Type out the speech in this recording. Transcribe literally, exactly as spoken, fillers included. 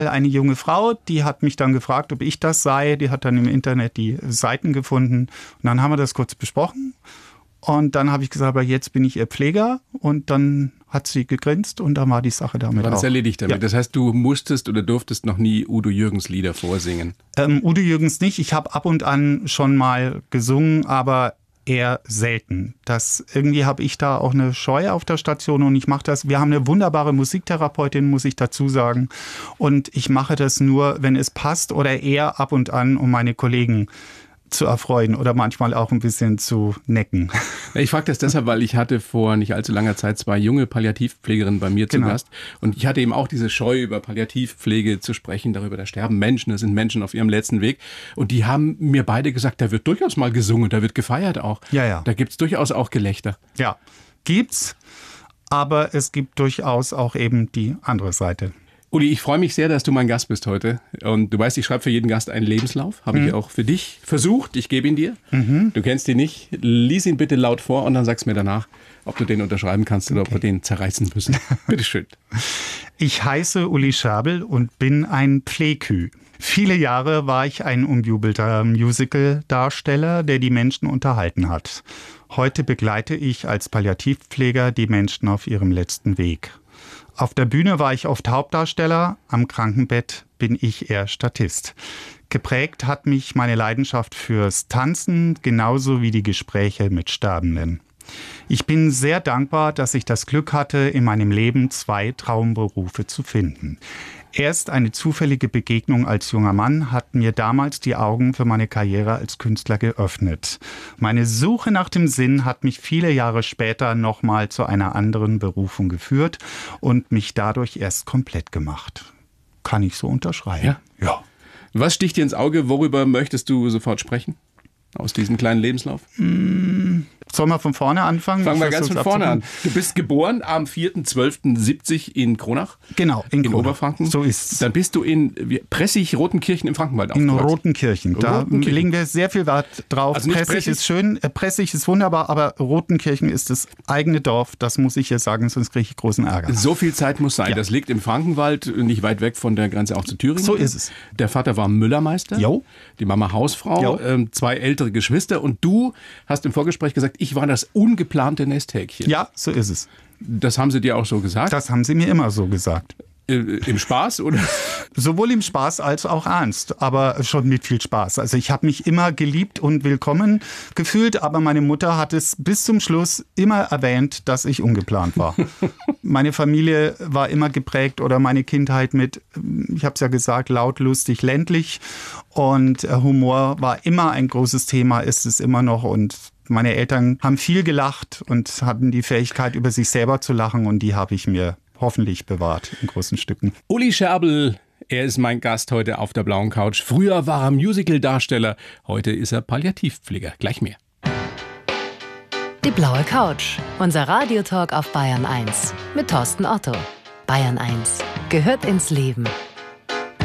Eine junge Frau, die hat mich dann gefragt, ob ich das sei. Die hat dann im Internet die Seiten gefunden. Und dann haben wir das kurz besprochen. Und dann habe ich gesagt, aber jetzt bin ich ihr Pfleger. Und dann hat sie gegrinst und dann war die Sache damit war das auch. erledigt damit. Ja. Das heißt, du musstest oder durftest noch nie Udo Jürgens Lieder vorsingen? Ähm, Udo Jürgens nicht. Ich habe ab und an schon mal gesungen, aber eher selten. Das, irgendwie habe ich da auch eine Scheu auf der Station und ich mache das. Wir haben eine wunderbare Musiktherapeutin, muss ich dazu sagen. Und ich mache das nur, wenn es passt oder eher ab und an, um meine Kollegen zu erfreuen oder manchmal auch ein bisschen zu necken. Ich frage das deshalb, weil ich hatte vor nicht allzu langer Zeit zwei junge Palliativpflegerinnen bei mir zu Genau. Gast und ich hatte eben auch diese Scheu, über Palliativpflege zu sprechen, darüber, da sterben Menschen, da sind Menschen auf ihrem letzten Weg und die haben mir beide gesagt, da wird durchaus mal gesungen, da wird gefeiert auch. Ja, ja. Da gibt es durchaus auch Gelächter. Ja, gibt's, aber es gibt durchaus auch eben die andere Seite. Uli, ich freue mich sehr, dass du mein Gast bist heute. Und du weißt, ich schreibe für jeden Gast einen Lebenslauf. Habe mhm. ich auch für dich versucht. Ich gebe ihn dir. Mhm. Du kennst ihn nicht. Lies ihn bitte laut vor und dann sagst mir danach, ob du den unterschreiben kannst oder okay. ob wir den zerreißen müssen. Bitte schön. Ich heiße Uli Scherbel und bin ein Pflegkü. Viele Jahre war ich ein umjubelter Musical-Darsteller, der die Menschen unterhalten hat. Heute begleite ich als Palliativpfleger die Menschen auf ihrem letzten Weg. Auf der Bühne war ich oft Hauptdarsteller, am Krankenbett bin ich eher Statist. Geprägt hat mich meine Leidenschaft fürs Tanzen, genauso wie die Gespräche mit Sterbenden. Ich bin sehr dankbar, dass ich das Glück hatte, in meinem Leben zwei Traumberufe zu finden. Erst eine zufällige Begegnung als junger Mann hat mir damals die Augen für meine Karriere als Künstler geöffnet. Meine Suche nach dem Sinn hat mich viele Jahre später nochmal zu einer anderen Berufung geführt und mich dadurch erst komplett gemacht. Kann ich so unterschreiben? Ja. Ja. Was sticht dir ins Auge? Worüber möchtest du sofort sprechen? Aus diesem kleinen Lebenslauf? Mmh. Sollen wir von vorne anfangen? Fangen wir ganz von vorne an. Du bist geboren am vierten zwölften siebzig in Kronach. Genau, in, in Kronach. Oberfranken. So ist es. Dann bist du in Pressig-Rotenkirchen im Frankenwald In aufgewachsen. Rotenkirchen. Da Rotenkirchen. legen wir sehr viel Wert drauf. Also nicht Pressig, Pressig ist schön, äh, Pressig ist wunderbar, aber Rotenkirchen ist das eigene Dorf. Das muss ich hier sagen, sonst kriege ich großen Ärger. So viel Zeit muss sein. Ja. Das liegt im Frankenwald, nicht weit weg von der Grenze auch zu Thüringen. So ist es. Der Vater war Müllermeister, Jo. die Mama Hausfrau, ähm, zwei ältere Geschwister und du hast im Vorgespräch gesagt, ich war das ungeplante Nesthäkchen. Ja, so ist es. Das haben sie dir auch so gesagt? Das haben sie mir immer so gesagt. Äh, Im Spaß, oder? Sowohl im Spaß als auch ernst, aber schon mit viel Spaß. Also ich habe mich immer geliebt und willkommen gefühlt, aber meine Mutter hat es bis zum Schluss immer erwähnt, dass ich ungeplant war. Meine Familie war immer geprägt oder meine Kindheit mit, ich habe es ja gesagt, laut, lustig, ländlich und Humor war immer ein großes Thema, ist es immer noch und meine Eltern haben viel gelacht und hatten die Fähigkeit, über sich selber zu lachen und die habe ich mir hoffentlich bewahrt in großen Stücken. Uli Scherbel, er ist mein Gast heute auf der blauen Couch. Früher war er Musical-Darsteller, heute ist er Palliativpfleger. Gleich mehr. Die blaue Couch, unser Radiotalk auf Bayern eins mit Thorsten Otto. Bayern eins gehört ins Leben.